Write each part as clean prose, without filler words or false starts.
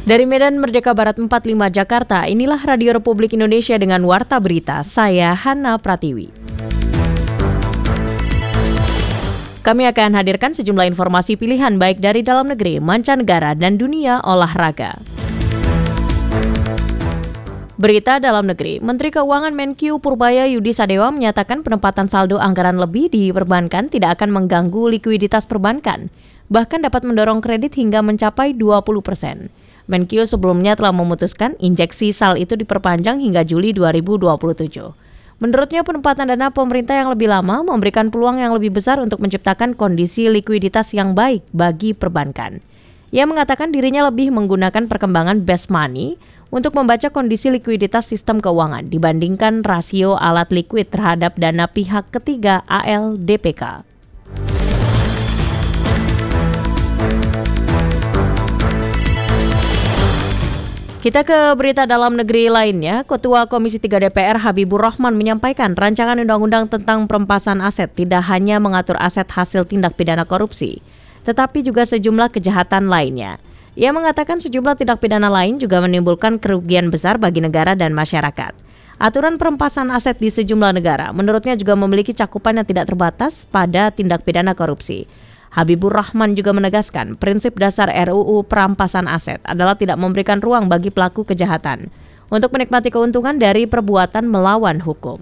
Dari Medan Merdeka Barat 45 Jakarta, inilah Radio Republik Indonesia dengan Warta Berita. Saya Hana Pratiwi. Kami akan hadirkan sejumlah informasi pilihan baik dari dalam negeri, mancanegara, dan dunia olahraga. Berita dalam negeri, Menteri Keuangan Menkyu Purbaya Yudi Sadewa menyatakan penempatan saldo anggaran lebih di perbankan tidak akan mengganggu likuiditas perbankan, bahkan dapat mendorong kredit hingga mencapai 20%. Menkyu sebelumnya telah memutuskan injeksi SAL itu diperpanjang hingga Juli 2027. Menurutnya penempatan dana pemerintah yang lebih lama memberikan peluang yang lebih besar untuk menciptakan kondisi likuiditas yang baik bagi perbankan. Ia mengatakan dirinya lebih menggunakan perkembangan best money untuk membaca kondisi likuiditas sistem keuangan dibandingkan rasio alat likuid terhadap dana pihak ketiga ALDPK. Kita ke berita dalam negeri lainnya. Ketua Komisi 3 DPR Habibur Rahman menyampaikan rancangan undang-undang tentang perampasan aset tidak hanya mengatur aset hasil tindak pidana korupsi, tetapi juga sejumlah kejahatan lainnya. Ia mengatakan sejumlah tindak pidana lain juga menimbulkan kerugian besar bagi negara dan masyarakat. Aturan perampasan aset di sejumlah negara menurutnya juga memiliki cakupan yang tidak terbatas pada tindak pidana korupsi. Habibur Rahman juga menegaskan prinsip dasar RUU perampasan aset adalah tidak memberikan ruang bagi pelaku kejahatan untuk menikmati keuntungan dari perbuatan melawan hukum.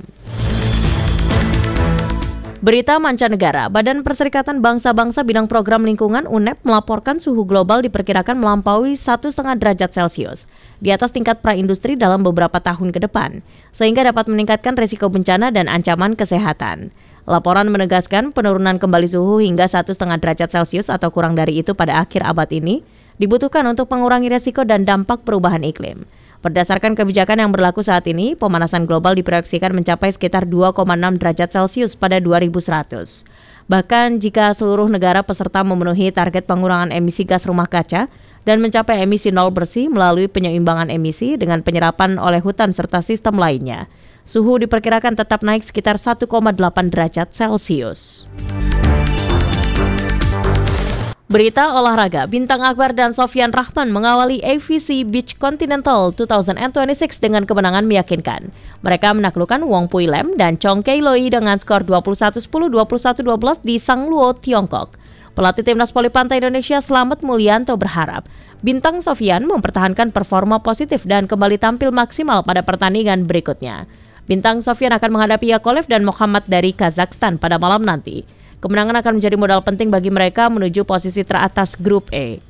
Berita mancanegara, Badan Perserikatan Bangsa-Bangsa Bidang Program Lingkungan UNEP melaporkan suhu global diperkirakan melampaui 1,5 derajat Celcius di atas tingkat praindustri dalam beberapa tahun ke depan, sehingga dapat meningkatkan risiko bencana dan ancaman kesehatan. Laporan menegaskan penurunan kembali suhu hingga 1,5 derajat Celcius atau kurang dari itu pada akhir abad ini dibutuhkan untuk mengurangi risiko dan dampak perubahan iklim. Berdasarkan kebijakan yang berlaku saat ini, pemanasan global diproyeksikan mencapai sekitar 2,6 derajat Celcius pada 2100. Bahkan jika seluruh negara peserta memenuhi target pengurangan emisi gas rumah kaca dan mencapai emisi nol bersih melalui penyeimbangan emisi dengan penyerapan oleh hutan serta sistem lainnya, suhu diperkirakan tetap naik sekitar 1,8 derajat Celcius. Berita olahraga, Bintang Akbar dan Sofyan Rahman mengawali AVC Beach Continental 2026 dengan kemenangan meyakinkan. Mereka menaklukkan Wong Pui Lam dan Chong Kei Loi dengan skor 21-10, 21-12 di Sangluo, Tiongkok. Pelatih Timnas Voli Pantai Indonesia Slamet Mulyanto berharap Bintang Sofyan mempertahankan performa positif dan kembali tampil maksimal pada pertandingan berikutnya. Bintang Sofyan akan menghadapi Yakolev dan Muhammad dari Kazakhstan pada malam nanti. Kemenangan akan menjadi modal penting bagi mereka menuju posisi teratas grup E.